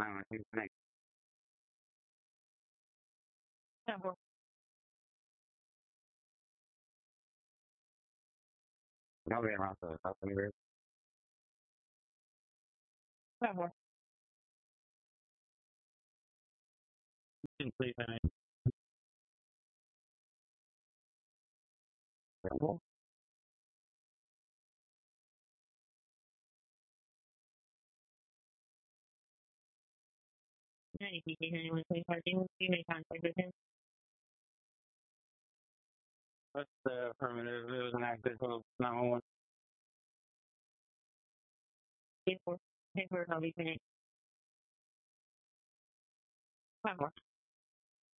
I think next. Number, I'll be around for about 20 years. number, Please, I any PCs, anyone please parking, you may contact with him. What's the affirmative? It was an active hope. 911. Paper, paper, I'll be connected. Number.